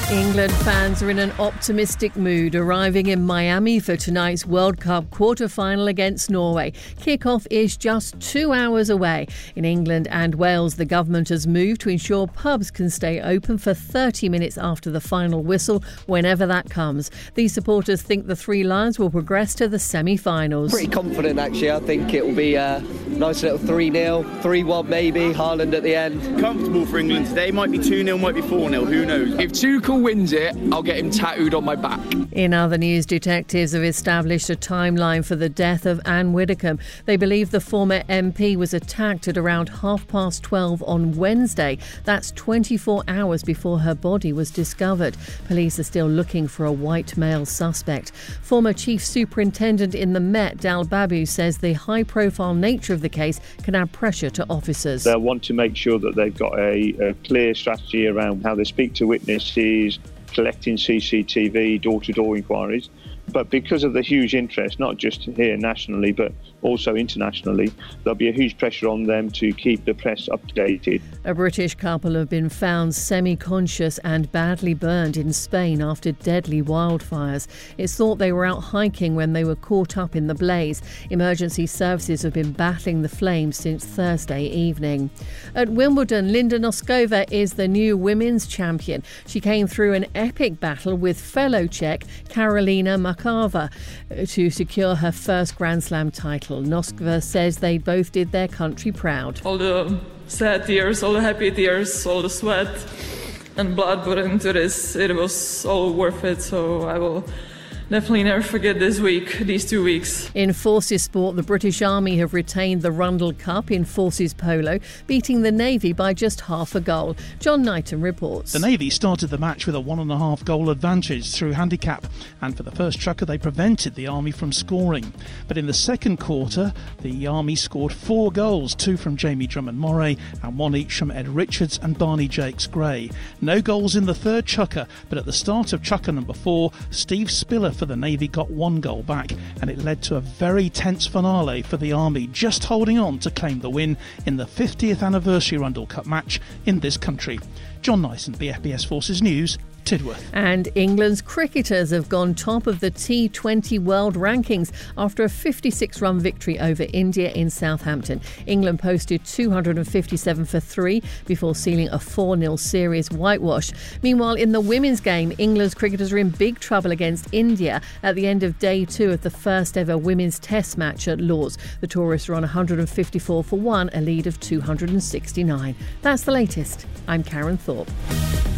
England fans are in an optimistic mood, arriving in Miami for tonight's World Cup quarter-final against Norway. Kick-off is just 2 hours away. In England and Wales, the government has moved to ensure pubs can stay open for 30 minutes after the final whistle, whenever that comes. These supporters think the Three Lions will progress to the semi-finals. Pretty confident, actually. I think it will be a nice little 3-0, 3-1 maybe, Haaland at the end. Comfortable for England today. Might be 2-0, might be 4-0, who knows? If Tuchel wins it, I'll get him tattooed on my back. In other news, detectives have established a timeline for the death of Anne Widdecombe. They believe the former MP was attacked at around 12:30 on Wednesday. That's 24 hours before her body was discovered. Police are still looking for a white male suspect. Former Chief Superintendent in the Met, Dal Babu, says the high-profile nature of the case can add pressure to officers. They'll want to make sure that they've got a clear strategy around how they speak to witnesses, collecting CCTV, door-to-door inquiries. But because of the huge interest, not just here nationally, but also internationally, there'll be a huge pressure on them to keep the press updated. A British couple have been found semi-conscious and badly burned in Spain after deadly wildfires. It's thought they were out hiking when they were caught up in the blaze. Emergency services have been battling the flames since Thursday evening. At Wimbledon, Linda Noskova is the new women's champion. She came through an epic battle with fellow Czech Karolina Makarova to secure her first Grand Slam title. Noskova says they both did their country proud. All the sad tears, all the happy tears, all the sweat and blood put into this, it was all worth it, so I will definitely never forget these 2 weeks. In Forces sport, the British Army have retained the Rundle Cup in Forces polo, beating the Navy by just half a goal. John Knighton reports. The Navy started the match with a 1.5 goal advantage through handicap, and for the first chukker they prevented the Army from scoring. But in the second quarter, the Army scored 4 goals, 2 from Jamie Drummond-Moray and 1 each from Ed Richards and Barney Jakes-Gray. No goals in the third chukker, but at the start of chukker number 4, Steve Spiller for the Navy got 1 goal back, and it led to a very tense finale for the Army, just holding on to claim the win in the 50th anniversary Rundle Cup match in this country. John Nyson, BFBS Forces News, Tidworth. And England's cricketers have gone top of the T20 World Rankings after a 56-run victory over India in Southampton. England posted 257 for 3 before sealing a 4-0 series whitewash. Meanwhile, in the women's game, England's cricketers are in big trouble against India at the end of day 2 of the first ever women's test match at Lord's. The tourists are on 154 for 1, a lead of 269. That's the latest. I'm Karen Thorpe.